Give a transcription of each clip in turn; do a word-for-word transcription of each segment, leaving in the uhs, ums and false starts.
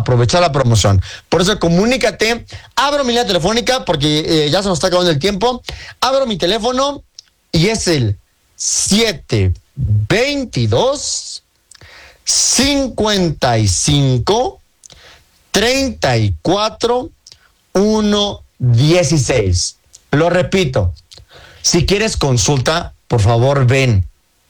aprovechar la promoción. Por eso comunícate, abro mi línea telefónica porque eh, ya se nos está acabando el tiempo. Abro mi teléfono y es el siete veintidós cincuenta y cinco treinta y cuatro uno dieciséis. Lo repito, si quieres consulta, por favor ven.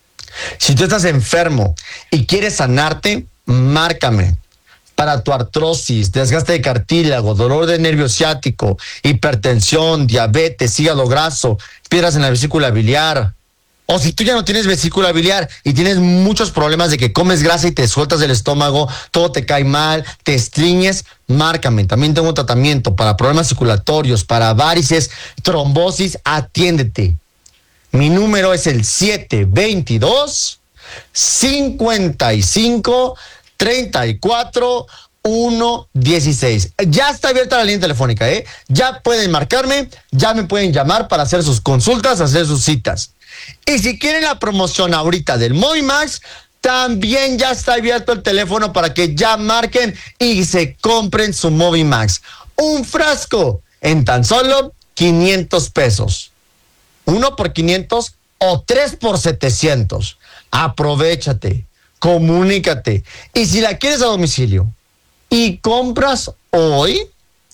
Si tú estás enfermo y quieres sanarte, márcame. Para tu artrosis, desgaste de cartílago, dolor de nervio ciático, hipertensión, diabetes, hígado graso, piedras en la vesícula biliar. O si tú ya no tienes vesícula biliar y tienes muchos problemas de que comes grasa y te sueltas del estómago, todo te cae mal, te estriñes, márcame. También tengo tratamiento para problemas circulatorios, para varices, trombosis, atiéndete. Mi número es el siete veintidós cincuenta y cinco treinta y cuatro uno dieciséis. Ya está abierta la línea telefónica, ¿eh? Ya pueden marcarme, ya me pueden llamar para hacer sus consultas, hacer sus citas. Y si quieren la promoción ahorita del Movimax, también ya está abierto el teléfono para que ya marquen y se compren su Movimax. Un frasco en tan solo quinientos pesos. Uno por quinientos o tres por setecientos. Aprovechate, comunícate. Y si la quieres a domicilio y compras hoy,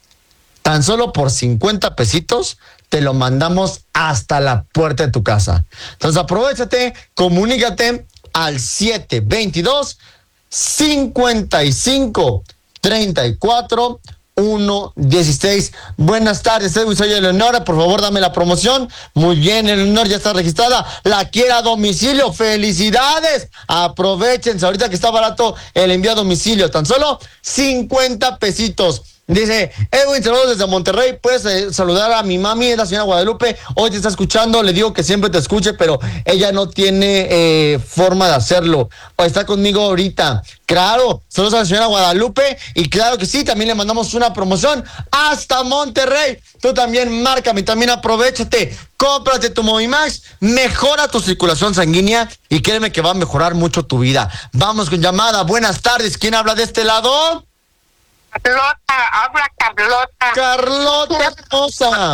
tan solo por cincuenta pesitos, te lo mandamos hasta la puerta de tu casa. Entonces aprovechate, comunícate al siete veintidós cincuenta y cinco treinta y cuatro uno dieciséis. Buenas tardes, soy Eleonora, por favor dame la promoción. Muy bien, Eleonora ya está registrada, la quiere a domicilio. Felicidades, aprovechense ahorita que está barato el envío a domicilio, tan solo cincuenta pesitos. Dice, Edwin, saludos desde Monterrey, puedes eh, saludar a mi mami, es la señora Guadalupe, hoy te está escuchando, le digo que siempre te escuche, pero ella no tiene eh, forma de hacerlo, o está conmigo ahorita. Claro, saludos a la señora Guadalupe, y claro que sí, también le mandamos una promoción hasta Monterrey. Tú también márcame, también aprovechate, cómprate tu Movimax, mejora tu circulación sanguínea, y créeme que va a mejorar mucho tu vida. Vamos con llamada, buenas tardes, ¿quién habla de este lado? Carlota, habla Carlota. Carlota, hermosa.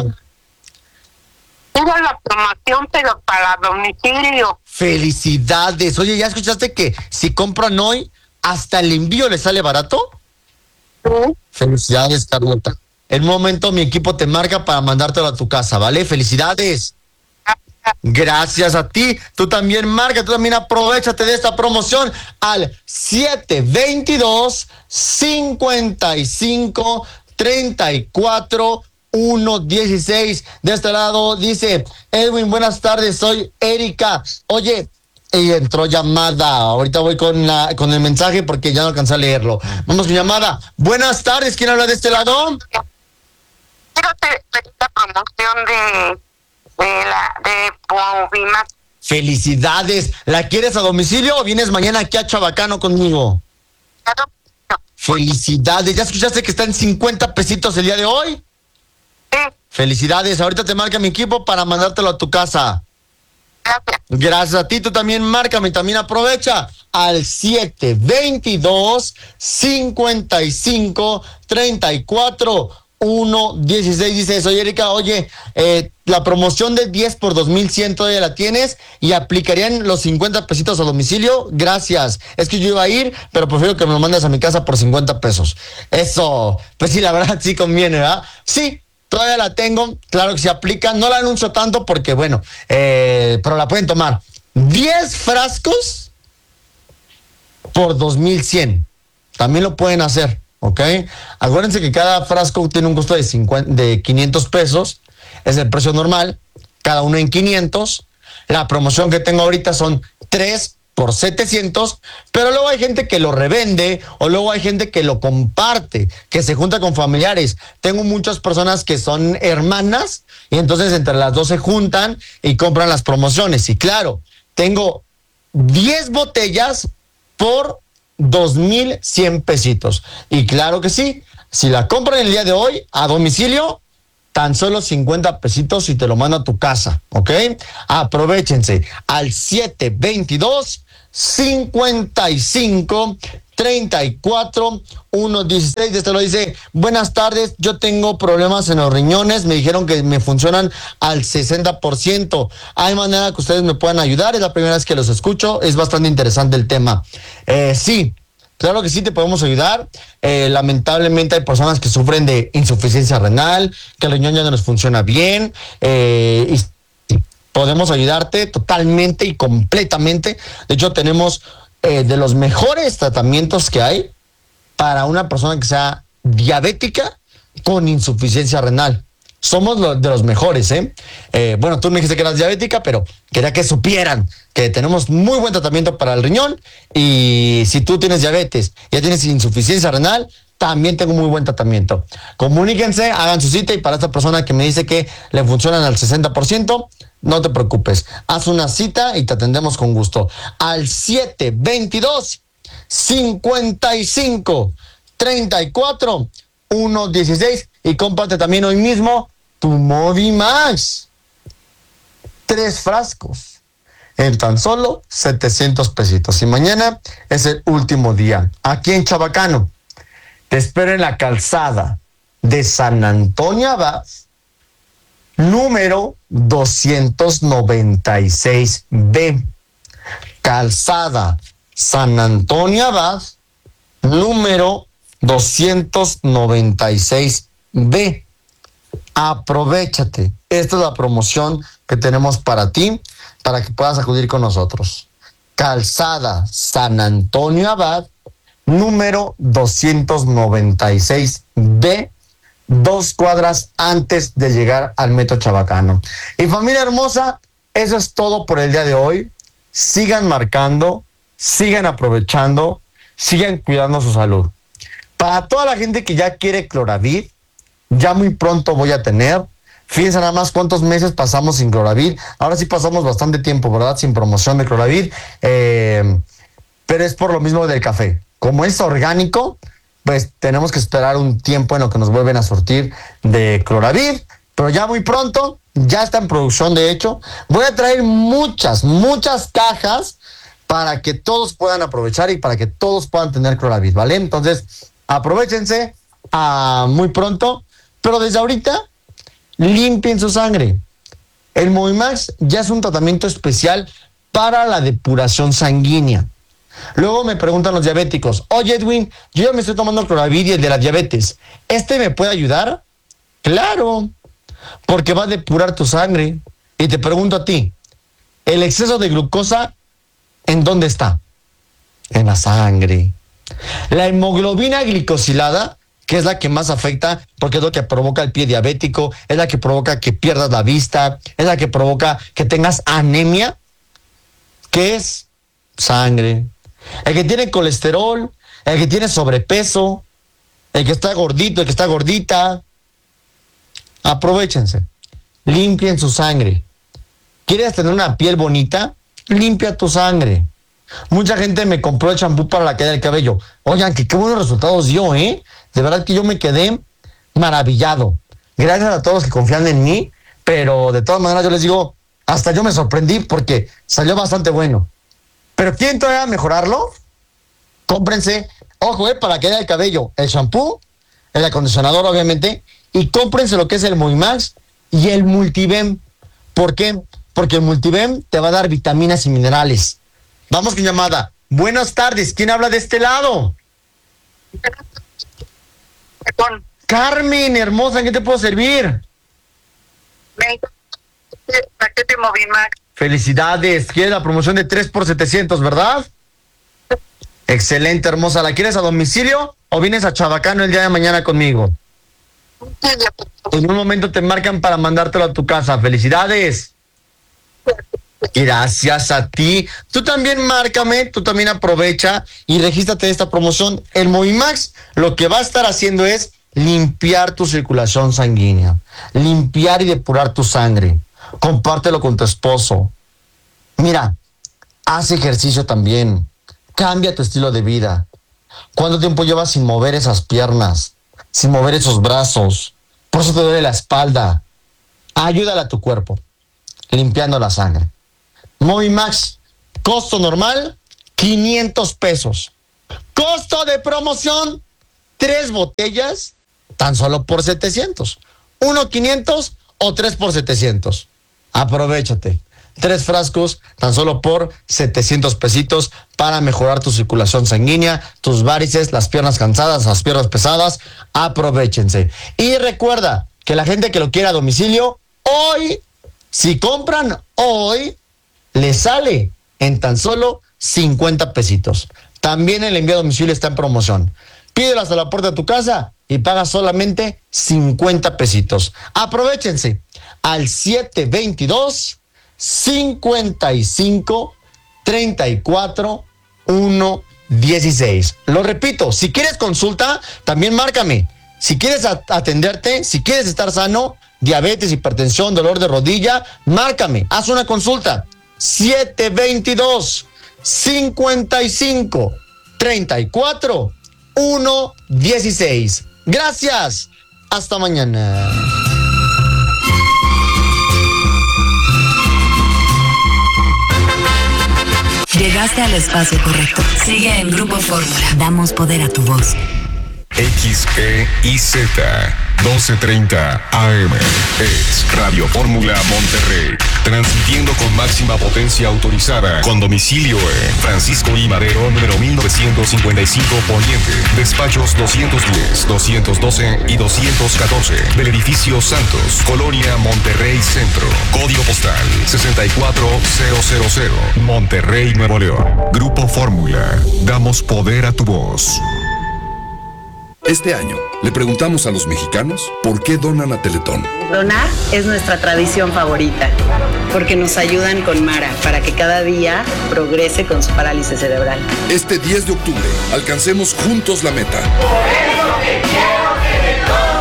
Tengo la promoción, pero para domicilio. Felicidades. Oye, ¿ya escuchaste que si compran hoy, hasta el envío les sale barato? ¿Sí? Felicidades, Carlota. En un momento mi equipo te marca para mandártelo a tu casa, ¿vale? Felicidades. Gracias a ti. Tú también marca, tú también aprovechate de esta promoción al siete veintidós cincuenta y cinco treinta y cuatro uno dieciséis. De este lado dice, Edwin, buenas tardes, soy Erika. Oye, y entró llamada. Ahorita voy con la, con el mensaje porque ya no alcancé a leerlo. Vamos con llamada. Buenas tardes, ¿quién habla de este lado? Quiero pedir la promoción de de la de Movimax. Felicidades. ¿La quieres a domicilio o vienes mañana aquí a Chabacano conmigo? Claro. Felicidades. ¿Ya escuchaste que está en cincuenta pesitos el día de hoy? Sí. Felicidades. Ahorita te marca mi equipo para mandártelo a tu casa. Gracias. Gracias a ti. Tú también márcame. También aprovecha al siete veintidós cincuenta y cinco treinta y cuatro uno dieciséis. Dice, soy Erika, oye, eh, la promoción de diez por dos mil cien todavía la tienes y aplicarían los cincuenta pesitos a domicilio. Gracias. Es que yo iba a ir, pero prefiero que me lo mandes a mi casa por cincuenta pesos. Eso. Pues sí, la verdad sí conviene, ¿verdad? Sí. Todavía la tengo, claro que se aplica, no la anuncio tanto porque, bueno, eh, pero la pueden tomar. diez frascos por dos mil cien. También lo pueden hacer, ¿ok? Acuérdense que cada frasco tiene un costo de, cincuenta, de quinientos pesos, es el precio normal, cada uno en quinientos. La promoción que tengo ahorita son tres por setecientos, pero luego hay gente que lo revende o luego hay gente que lo comparte, que se junta con familiares. Tengo muchas personas que son hermanas y entonces entre las dos se juntan y compran las promociones. Y claro, tengo diez botellas por dos mil cien pesitos. Y claro que sí, si la compran el día de hoy a domicilio, tan solo cincuenta pesitos y te lo mando a tu casa, ¿ok? Aprovechense al siete veintidós cincuenta y cinco, treinta y cuatro, uno dieciséis. Este lo dice: buenas tardes, yo tengo problemas en los riñones, me dijeron que me funcionan al sesenta por ciento. ¿Hay manera que ustedes me puedan ayudar? Es la primera vez que los escucho, es bastante interesante el tema. Eh, sí, claro que sí, te podemos ayudar. Eh, lamentablemente hay personas que sufren de insuficiencia renal, que el riñón ya no les funciona bien, eh, y sí, podemos ayudarte totalmente y completamente. De hecho, tenemos eh, de los mejores tratamientos que hay para una persona que sea diabética con insuficiencia renal. Somos lo, de los mejores, ¿eh? ¿eh? Bueno, tú me dijiste que eras diabética, pero quería que supieran que tenemos muy buen tratamiento para el riñón, y si tú tienes diabetes y ya tienes insuficiencia renal, también tengo muy buen tratamiento. Comuníquense, hagan su cita, y para esta persona que me dice que le funcionan al sesenta por ciento, no te preocupes, haz una cita y te atendemos con gusto. Al siete veintidós, cincuenta y cinco, treinta y cuatro, uno dieciséis, y comparte también hoy mismo tu Movimax. Tres frascos en tan solo setecientos pesitos. Y mañana es el último día. Aquí en Chabacano, te espero en la calzada de San Antonio Abad, número doscientos noventa y seis B. Calzada San Antonio Abad, número doscientos noventa y seis B. Aprovéchate. Esta es la promoción que tenemos para ti, para que puedas acudir con nosotros. Calzada San Antonio Abad, número doscientos noventa y seis B, dos cuadras antes de llegar al Metro Chabacano. Y familia hermosa, eso es todo por el día de hoy. Sigan marcando, sigan aprovechando, sigan cuidando su salud. Para toda la gente que ya quiere Cloravit, ya muy pronto voy a tener. Fíjense nada más cuántos meses pasamos sin Cloravit. Ahora sí pasamos bastante tiempo, ¿verdad? Sin promoción de Cloravit. Eh, pero es por lo mismo del café. Como es orgánico, pues tenemos que esperar un tiempo en lo que nos vuelven a surtir de Cloravit. Pero ya muy pronto, ya está en producción, de hecho. Voy a traer muchas, muchas cajas para que todos puedan aprovechar y para que todos puedan tener Cloravit, ¿vale? Entonces, aprovéchense a muy pronto. Pero desde ahorita, limpien su sangre. El Movimax ya es un tratamiento especial para la depuración sanguínea. Luego me preguntan los diabéticos: oye, Edwin, yo ya me estoy tomando Cloravit y el de la diabetes, ¿este me puede ayudar? Claro, porque va a depurar tu sangre. Y te pregunto a ti, ¿el exceso de glucosa en dónde está? En la sangre. La hemoglobina glicosilada, que es la que más afecta porque es lo que provoca el pie diabético, es la que provoca que pierdas la vista, es la que provoca que tengas anemia. ¿Qué es? Sangre. El que tiene colesterol, el que tiene sobrepeso, el que está gordito, el que está gordita, aprovéchense, limpien su sangre. ¿Quieres tener una piel bonita? Limpia tu sangre. Mucha gente me compró el champú para la caída del cabello. Oigan, que qué buenos resultados dio, ¿eh? De verdad que yo me quedé maravillado. Gracias a todos que confían en mí, pero de todas maneras yo les digo, hasta yo me sorprendí porque salió bastante bueno. Pero ¿quieren todavía mejorarlo? Cómprense, ojo, eh, para la caída del cabello, el champú, el acondicionador obviamente, y cómprense lo que es el Movimax y el Multivem. ¿Por qué? Porque el Multivem te va a dar vitaminas y minerales. Vamos con llamada. Buenas tardes, ¿quién habla de este lado? Con Carmen, hermosa, ¿en qué te puedo servir? paquete Movimax. Felicidades, quieres la promoción de tres por setecientos, ¿verdad? Excelente, hermosa. ¿La quieres a domicilio o vienes a Chabacano el día de mañana conmigo? En un momento te marcan para mandártelo a tu casa. Felicidades. Gracias a ti. Tú también márcame, tú también aprovecha y regístrate de esta promoción. El Movimax lo que va a estar haciendo es limpiar tu circulación sanguínea, limpiar y depurar tu sangre. Compártelo con tu esposo. Mira, haz ejercicio también. Cambia tu estilo de vida. ¿Cuánto tiempo llevas sin mover esas piernas? Sin mover esos brazos. Por eso te duele la espalda. Ayúdale a tu cuerpo, limpiando la sangre. Movimax, costo normal, quinientos pesos. Costo de promoción, tres botellas, tan solo por setecientos. Uno quinientos o tres por setecientos. Aprovechate. Tres frascos tan solo por setecientos pesitos para mejorar tu circulación sanguínea, tus varices, las piernas cansadas, las piernas pesadas. Aprovéchense. Y recuerda que la gente que lo quiera a domicilio, hoy, si compran hoy, les sale en tan solo cincuenta pesitos. También el envío a domicilio está en promoción. Pídelo hasta la puerta de tu casa y paga solamente cincuenta pesitos. Aprovéchense al siete veintidós, cincuenta y cinco, treinta y cuatro, uno dieciséis. Lo repito, si quieres consulta, también márcame. Si quieres atenderte, si quieres estar sano, diabetes, hipertensión, dolor de rodilla, márcame, haz una consulta. siete veintidós, cincuenta y cinco, treinta y cuatro, uno dieciséis. Gracias. Hasta mañana. Llegaste al espacio correcto. Sigue en Grupo Fórmula. Damos poder a tu voz. X E I Z doce treinta A M es Radio Fórmula Monterrey, transmitiendo con máxima potencia autorizada, con domicilio en Francisco I. Madero, número mil novecientos cincuenta y cinco Poniente, despachos doscientos diez, doscientos doce y doscientos catorce, del edificio Santos, Colonia Monterrey Centro, código postal sesenta y cuatro mil, Monterrey, Nuevo León. Grupo Fórmula, damos poder a tu voz. Este año, le preguntamos a los mexicanos por qué donan a Teletón. Donar es nuestra tradición favorita, porque nos ayudan con Mara para que cada día progrese con su parálisis cerebral. Este diez de octubre, alcancemos juntos la meta. Por eso te quiero, Teletón.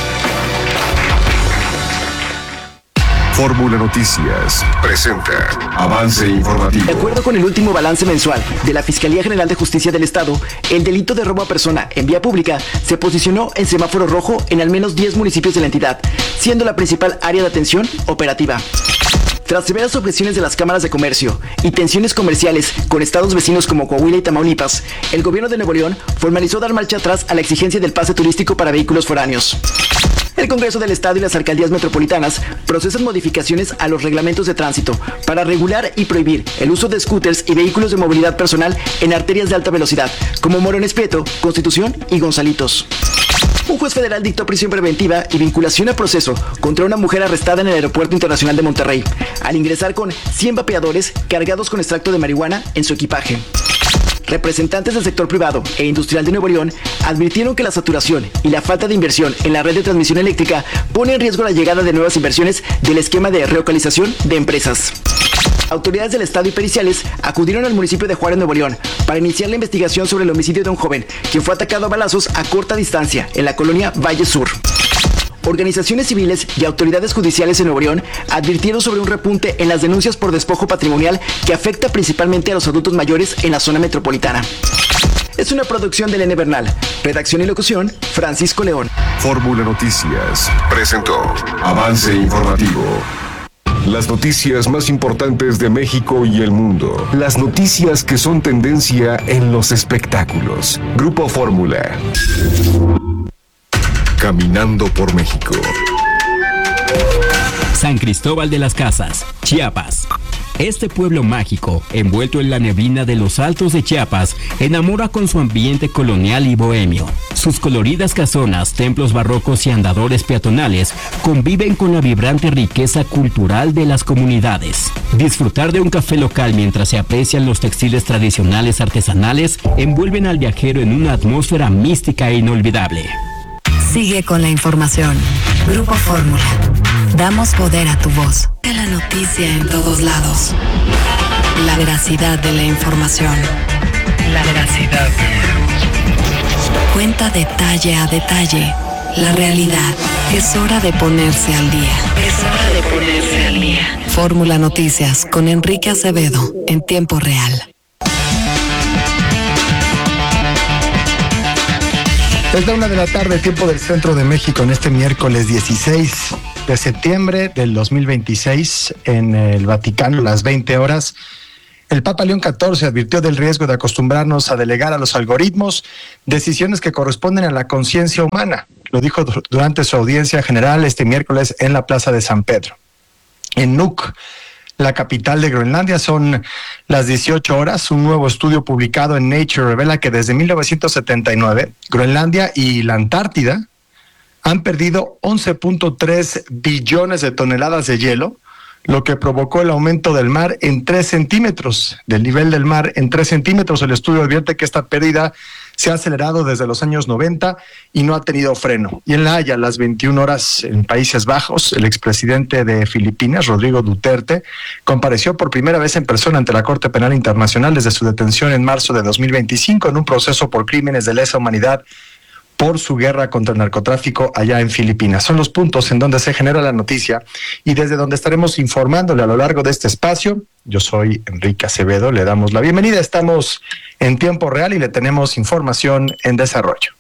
Fórmula Noticias presenta avance informativo. De acuerdo con el último balance mensual de la Fiscalía General de Justicia del Estado, el delito de robo a persona en vía pública se posicionó en semáforo rojo en al menos diez municipios de la entidad, siendo la principal área de atención operativa. Tras severas objeciones de las cámaras de comercio y tensiones comerciales con estados vecinos como Coahuila y Tamaulipas, el gobierno de Nuevo León formalizó dar marcha atrás a la exigencia del pase turístico para vehículos foráneos. El Congreso del Estado y las alcaldías metropolitanas procesan modificaciones a los reglamentos de tránsito para regular y prohibir el uso de scooters y vehículos de movilidad personal en arterias de alta velocidad, como Morones Prieto, Constitución y Gonzalitos. Un juez federal dictó prisión preventiva y vinculación a proceso contra una mujer arrestada en el Aeropuerto Internacional de Monterrey, al ingresar con cien vapeadores cargados con extracto de marihuana en su equipaje. Representantes del sector privado e industrial de Nuevo León advirtieron que la saturación y la falta de inversión en la red de transmisión eléctrica pone en riesgo la llegada de nuevas inversiones del esquema de relocalización de empresas. Autoridades del Estado y periciales acudieron al municipio de Juárez, Nuevo León, para iniciar la investigación sobre el homicidio de un joven quien fue atacado a balazos a corta distancia en la colonia Valle Sur. Organizaciones civiles y autoridades judiciales en Nuevo León advirtieron sobre un repunte en las denuncias por despojo patrimonial que afecta principalmente a los adultos mayores en la zona metropolitana. Es una producción de Elena Bernal. Redacción y locución, Francisco León. Fórmula Noticias presentó avance informativo. Las noticias más importantes de México y el mundo. Las noticias que son tendencia en los espectáculos. Grupo Fórmula. Caminando por México. San Cristóbal de las Casas, Chiapas. Este pueblo mágico, envuelto en la neblina de los altos de Chiapas, enamora con su ambiente colonial y bohemio. Sus coloridas casonas, templos barrocos y andadores peatonales conviven con la vibrante riqueza cultural de las comunidades. Disfrutar de un café local mientras se aprecian los textiles tradicionales artesanales envuelven al viajero en una atmósfera mística e inolvidable. Sigue con la información. Grupo Fórmula. Damos poder a tu voz. De la noticia en todos lados. La veracidad de la información. La veracidad de la información. Cuenta detalle a detalle la realidad. Es hora de ponerse al día. Es hora de ponerse al día. Fórmula Noticias con Enrique Acevedo en tiempo real. Es la una de la tarde, tiempo del centro de México, en este miércoles dieciséis de septiembre del dos mil veintiséis, en el Vaticano, las veinte horas. El Papa León catorce advirtió del riesgo de acostumbrarnos a delegar a los algoritmos decisiones que corresponden a la conciencia humana. Lo dijo durante su audiencia general este miércoles en la Plaza de San Pedro. En Nuuk, la capital de Groenlandia, son las dieciocho horas. Un nuevo estudio publicado en Nature revela que desde mil novecientos setenta y nueve, Groenlandia y la Antártida han perdido once punto tres billones de toneladas de hielo, lo que provocó el aumento del mar en tres centímetros, del nivel del mar en tres centímetros. El estudio advierte que esta pérdida se ha acelerado desde los años noventa y no ha tenido freno. Y en La Haya, a las veintiuna horas en Países Bajos, el expresidente de Filipinas, Rodrigo Duterte, compareció por primera vez en persona ante la Corte Penal Internacional desde su detención en marzo de dos mil veinticinco en un proceso por crímenes de lesa humanidad por su guerra contra el narcotráfico allá en Filipinas. Son los puntos en donde se genera la noticia y desde donde estaremos informándole a lo largo de este espacio. Yo soy Enrique Acevedo, le damos la bienvenida. Estamos en tiempo real y le tenemos información en desarrollo.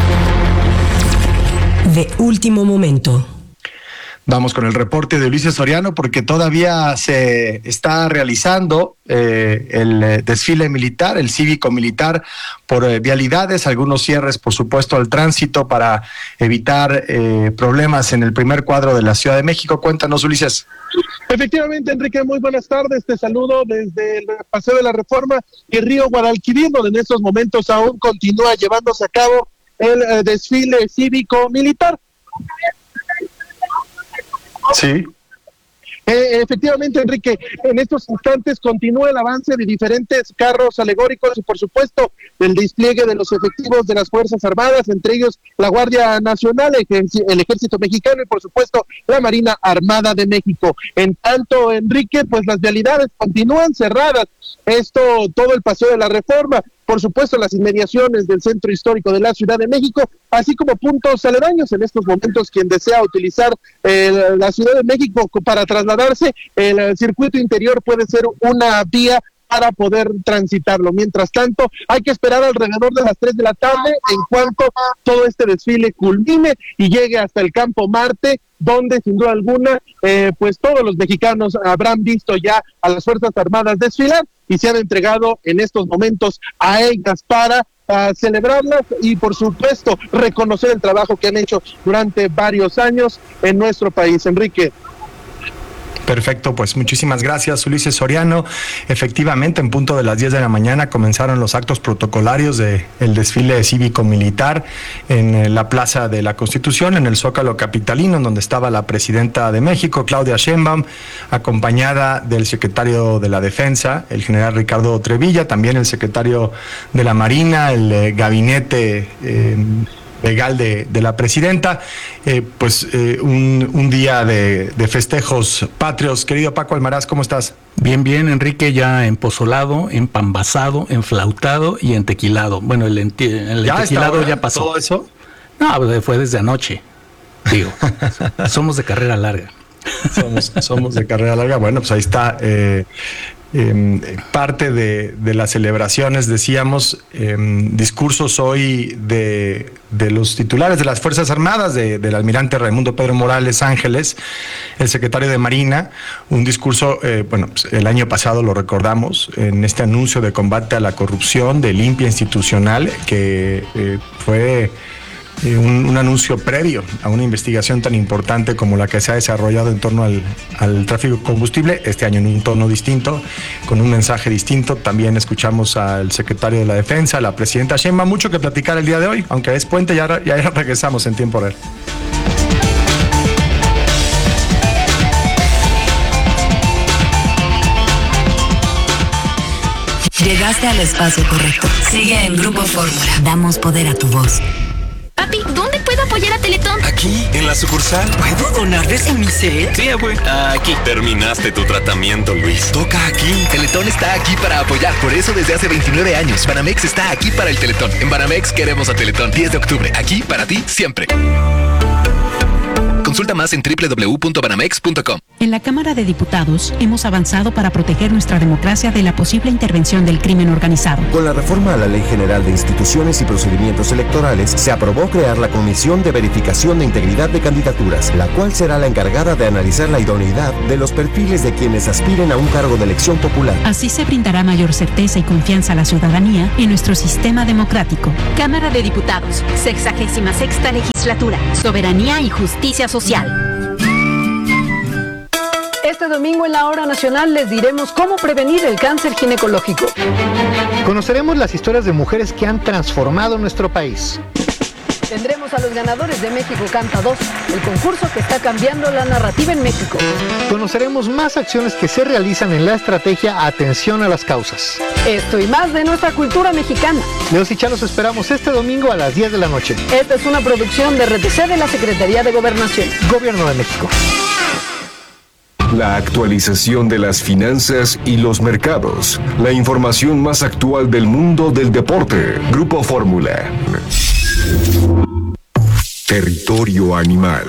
De último momento. Vamos con el reporte de Ulises Soriano porque todavía se está realizando eh, el eh, desfile militar, el cívico-militar por eh, vialidades, algunos cierres, por supuesto, al tránsito para evitar eh, problemas en el primer cuadro de la Ciudad de México. Cuéntanos, Ulises. Efectivamente, Enrique, muy buenas tardes. Te saludo desde el Paseo de la Reforma y Río Guadalquivir, donde en estos momentos aún continúa llevándose a cabo el eh, desfile cívico-militar. Sí. Eh, efectivamente, Enrique, en estos instantes continúa el avance de diferentes carros alegóricos y, por supuesto, el despliegue de los efectivos de las Fuerzas Armadas, entre ellos la Guardia Nacional, el Ejército Mexicano y, por supuesto, la Marina Armada de México. En tanto, Enrique, pues las vialidades continúan cerradas. Esto, todo el Paseo de la Reforma, por supuesto, las inmediaciones del Centro Histórico de la Ciudad de México, así como puntos aledaños. En estos momentos, quien desea utilizar eh, la Ciudad de México para trasladarse, el, el circuito interior puede ser una vía para poder transitarlo. Mientras tanto, hay que esperar alrededor de las tres de la tarde en cuanto todo este desfile culmine y llegue hasta el Campo Marte, donde sin duda alguna, eh, pues todos los mexicanos habrán visto ya a las Fuerzas Armadas desfilar y se han entregado en estos momentos a ellas para a celebrarlas y, por supuesto, reconocer el trabajo que han hecho durante varios años en nuestro país. Enrique. Perfecto, pues muchísimas gracias, Ulises Soriano. Efectivamente, en punto de las diez de la mañana comenzaron los actos protocolarios del desfile cívico-militar en la Plaza de la Constitución, en el Zócalo capitalino, en donde estaba la presidenta de México, Claudia Sheinbaum, acompañada del secretario de la Defensa, el general Ricardo Trevilla, también el secretario de la Marina, el eh, gabinete eh, legal de, de la presidenta. Eh, pues eh, un, un día de, de festejos patrios. Querido Paco Almaraz, ¿cómo estás? Bien, bien, Enrique, ya empozolado, empambazado, enflautado y entequilado. Bueno, el, enti el ¿Ya entequilado ya pasó. ¿Todo eso? No, fue desde anoche, digo. Somos de carrera larga. Somos, somos de carrera larga. Bueno, pues ahí está eh, eh, parte de, de las celebraciones, decíamos, eh, discursos hoy de, de los titulares de las Fuerzas Armadas, de, del almirante Raimundo Pedro Morales Ángeles, el secretario de Marina, un discurso, eh, bueno, pues el año pasado lo recordamos, en este anuncio de combate a la corrupción, de limpia institucional, que eh, fue Eh, un, un anuncio previo a una investigación tan importante como la que se ha desarrollado en torno al, al tráfico de combustible, este año en un tono distinto, con un mensaje distinto. También escuchamos al secretario de la Defensa, a la presidenta Sheinbaum. Mucho que platicar el día de hoy, aunque es puente, ya, ya regresamos en tiempo real. Llegaste al espacio correcto. Sigue en Grupo Fórmula. Damos poder a tu voz. Papi, ¿dónde puedo apoyar a Teletón? Aquí, en la sucursal. ¿Puedo donarles en mi set? Sí, abue. Aquí. Terminaste tu tratamiento, Luis. Toca aquí. Teletón está aquí para apoyar. Por eso desde hace veintinueve años, Banamex está aquí para el Teletón. En Banamex queremos a Teletón. diez de octubre. Aquí para ti, siempre. Consulta más en doble u doble u doble u punto banamex punto com. En la Cámara de Diputados hemos avanzado para proteger nuestra democracia de la posible intervención del crimen organizado. Con la reforma a la Ley General de Instituciones y Procedimientos Electorales, se aprobó crear la Comisión de Verificación de Integridad de Candidaturas, la cual será la encargada de analizar la idoneidad de los perfiles de quienes aspiren a un cargo de elección popular. Así se brindará mayor certeza y confianza a la ciudadanía en nuestro sistema democrático. Cámara de Diputados, sexagésima sexta legislatura, soberanía y justicia social. Este domingo en la Hora Nacional les diremos cómo prevenir el cáncer ginecológico. Conoceremos las historias de mujeres que han transformado nuestro país. Tendremos a los ganadores de México Canta dos, el concurso que está cambiando la narrativa en México. Conoceremos más acciones que se realizan en la estrategia Atención a las Causas. Esto y más de nuestra cultura mexicana. Leos y Chá los esperamos este domingo a las diez de la noche. Esta es una producción de R T C de la Secretaría de Gobernación. Gobierno de México. La actualización de las finanzas y los mercados. La información más actual del mundo del deporte. Grupo Fórmula. Territorio animal.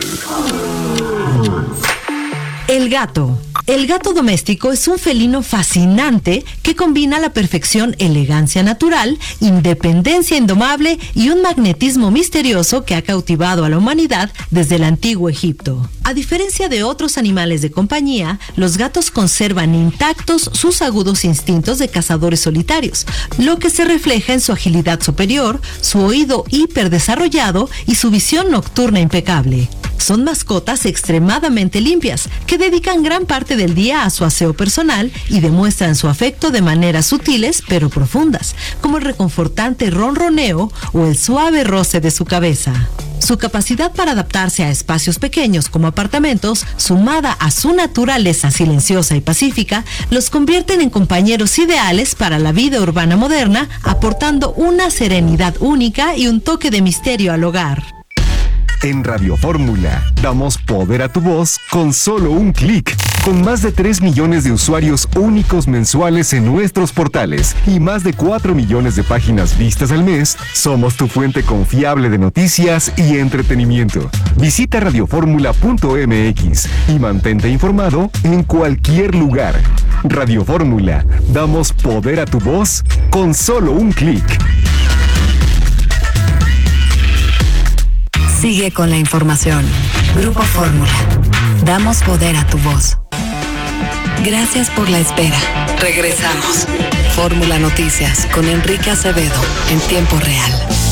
El gato. El gato doméstico es un felino fascinante que combina a la perfección elegancia natural, independencia indomable y un magnetismo misterioso que ha cautivado a la humanidad desde el antiguo Egipto. A diferencia de otros animales de compañía, los gatos conservan intactos sus agudos instintos de cazadores solitarios, lo que se refleja en su agilidad superior, su oído hiperdesarrollado y su visión nocturna impecable. Son mascotas extremadamente limpias, que dedican gran parte del día a su aseo personal y demuestran su afecto de maneras sutiles pero profundas, como el reconfortante ronroneo o el suave roce de su cabeza. Su capacidad para adaptarse a espacios pequeños como apartamentos, sumada a su naturaleza silenciosa y pacífica, los convierten en compañeros ideales para la vida urbana moderna, aportando una serenidad única y un toque de misterio al hogar. En Radio Fórmula, damos poder a tu voz con solo un clic. Con más de tres millones de usuarios únicos mensuales en nuestros portales y más de cuatro millones de páginas vistas al mes, somos tu fuente confiable de noticias y entretenimiento. Visita radioformula punto m x y mantente informado en cualquier lugar. Radio Fórmula, damos poder a tu voz con solo un clic. Sigue con la información. Grupo Fórmula. Damos poder a tu voz. Gracias por la espera. Regresamos. Fórmula Noticias con Enrique Acevedo en tiempo real.